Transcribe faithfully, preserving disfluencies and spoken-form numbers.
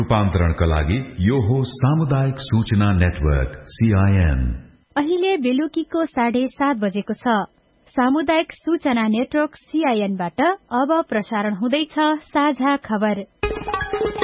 रूपान्तरणका लागि यो हो सामुदायिक सूचना नेटवर्क सीआईएन। अहिले बेलुकीको साढे सात बजेको छ। सामुदायिक सूचना नेटवर्क सीआईएनबाट अब प्रसारण हुँदैछ साझा खबर।